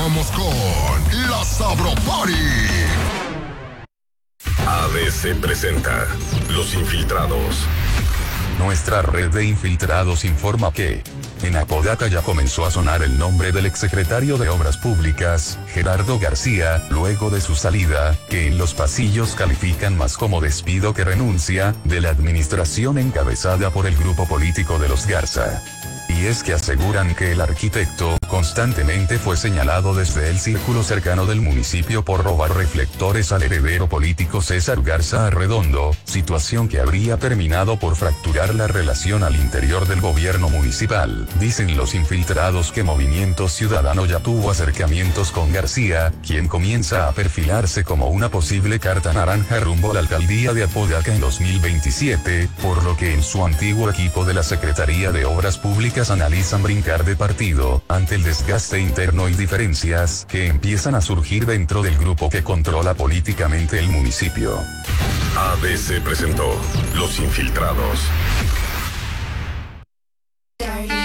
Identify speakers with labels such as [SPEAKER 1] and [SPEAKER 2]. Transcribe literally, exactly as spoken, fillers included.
[SPEAKER 1] Regresamos con La Sabro Party.
[SPEAKER 2] A D C presenta Los Infiltrados.
[SPEAKER 3] Nuestra red de infiltrados informa que en Apodaca ya comenzó a sonar el nombre del exsecretario de Obras Públicas, Gerardo García, luego de su salida, que en los pasillos califican más como despido que renuncia, de la administración encabezada por el grupo político de los Garza. Y es que aseguran que el arquitecto constantemente fue señalado desde el círculo cercano del municipio por robar reflectores al heredero político César Garza Arredondo, situación que habría terminado por fracturar la relación al interior del gobierno municipal. Dicen los infiltrados que Movimiento Ciudadano ya tuvo acercamientos con García, quien comienza a perfilarse como una posible carta naranja rumbo a la alcaldía de Apodaca en dos mil veintisiete, por lo que en su antiguo equipo de la Secretaría de Obras Públicas analizan brincar de partido, ante el desgaste interno y diferencias que empiezan a surgir dentro del grupo que controla políticamente el municipio.
[SPEAKER 2] A D C presentó Los Infiltrados.
[SPEAKER 4] Dirty